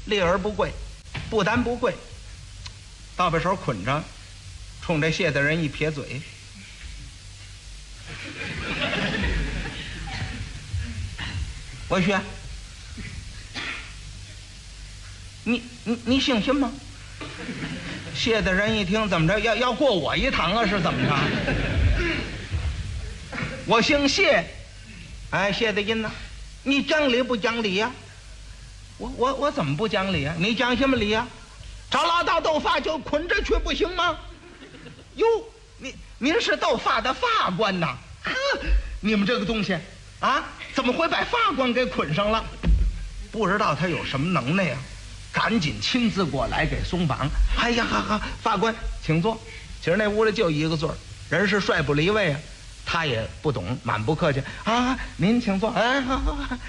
立而不跪，不但不跪，倒把手捆着，冲这谢大人一撇嘴。我说，你姓什么？谢大人一听，怎么着要过我一堂啊？是怎么着？我姓谢。哎，谢大人呢？你讲理不讲理呀？我怎么不讲理啊？你讲什么理啊？找老道斗法就捆着去不行吗？哟，您是斗法的法官呐？呵，你们这个东西啊，怎么会把法官给捆上了？不知道他有什么能耐呀？赶紧亲自过来给松绑。哎呀，好，法官请坐。其实那屋里就一个座，人是帅不离位啊。他也不懂，满不客气啊。您请坐。哎，好，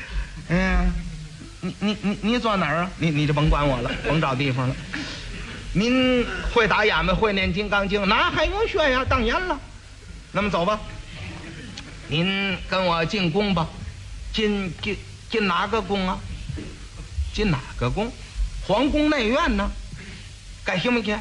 你坐哪儿啊？你就甭管我了，甭找地方了。您会打哑巴，会念金刚经，哪还用学呀？当然了。那么走吧，您跟我进宫吧。进哪个宫啊？进哪个宫？皇宫内院呢？干什么去？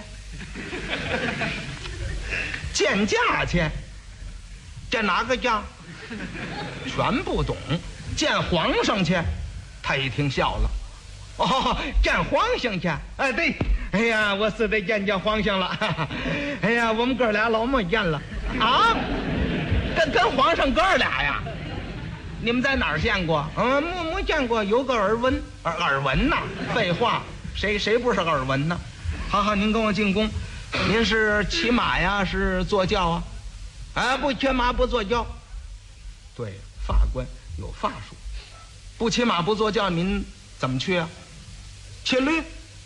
见驾去。见哪个驾？全不懂。见皇上去。他一听笑了。哦，见皇上去。哎，对。哎呀，我是得见皇上了。哎呀，我们哥俩老没见了啊！跟皇上哥俩呀？你们在哪儿见过？没见过，有个耳闻。耳闻呐？废话，谁不是耳闻呢？好，您跟我进宫。您是骑马呀，是坐轿啊？不骑马不坐轿。对，法官有法术，不骑马不坐轿，您怎么去啊？骑驴。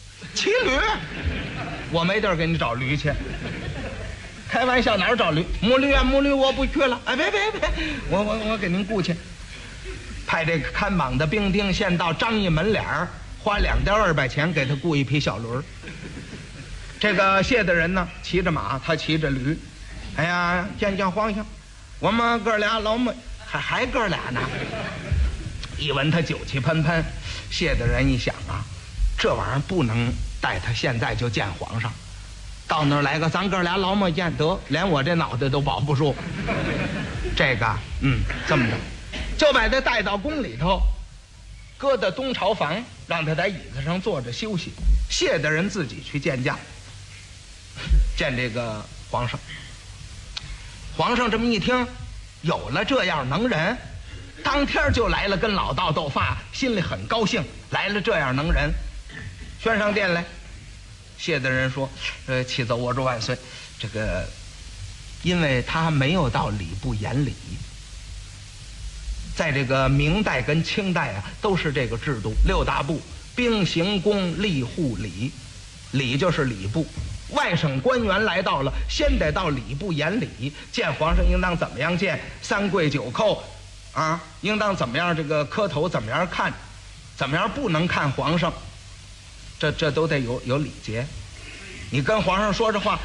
我没地儿给你找驴去。开玩笑，哪儿找驴？母驴啊，母驴我不去了。哎，别，我给您雇去。派这个看榜的兵丁先到张义门脸儿，花2.2钱给他雇一匹小驴。这个谢大人呢，骑着马，他骑着驴。哎呀，见皇上，我们哥俩老没还哥俩呢。一闻他酒气喷喷，谢大人一想啊，这玩意儿不能带他现在就见皇上，到那儿来个咱哥俩老没见得，连我这脑袋都保不住。这个这么着，就把他带到宫里头，搁到东朝房，让他在椅子上坐着休息。谢大人自己去见驾，见这个皇上。皇上这么一听，有了这样能人，当天就来了跟老道斗法，心里很高兴，来了这样能人，宣上殿来。谢大人说：“启奏我主万岁，这个因为他没有到礼部言礼，在这个明代跟清代啊，都是这个制度，6大部：兵、刑、工、吏、户、礼。礼就是礼部。外省官员来到了，先得到礼部言礼，见皇上应当怎么样见，3跪9叩啊，应当怎么样这个磕头，怎么样看，怎么样不能看皇上，这都得有礼节。你跟皇上说这话，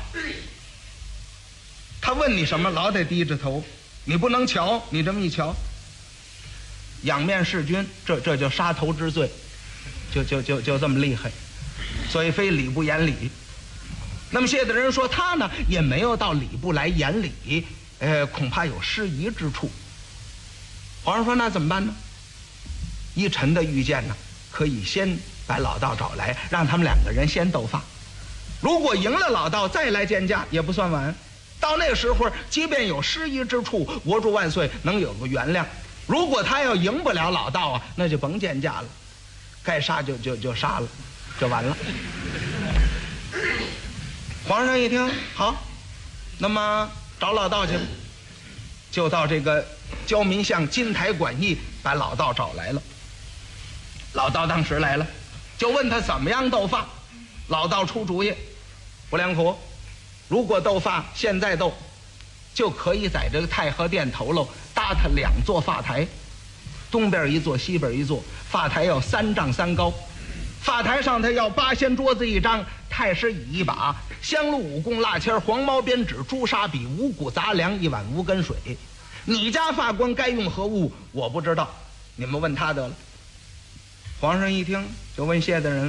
他问你什么，老得低着头，你不能瞧，你这么一瞧，仰面弑君，这就杀头之罪，就这么厉害，所以非礼部言礼。那么谢大人说他呢也没有到礼部来言礼，恐怕有失仪之处。皇上说那怎么办呢？依臣的预见呢，可以先把老道找来，让他们2个人先斗法。如果赢了老道，再来见驾也不算晚。到那时候，即便有失仪之处，国主万岁能有个原谅。如果他要赢不了老道啊，那就甭见驾了，该杀就杀了，就完了。皇上一听好，那么找老道去，就到这个焦民巷金台馆驿把老道找来了。老道当时来了，就问他怎么样斗法。老道出主意，不良苦，如果斗法现在斗，就可以在这个太和殿头喽搭他2座法台，东边一座，西边一座，法台要3丈3高。法台上他要8仙桌子1张，太师椅1把，香炉5供蜡签，黄毛边纸，朱砂笔，五谷杂粮，1碗无根水。你家法官该用何物？我不知道，你们问他得了。皇上一听，就问谢大人。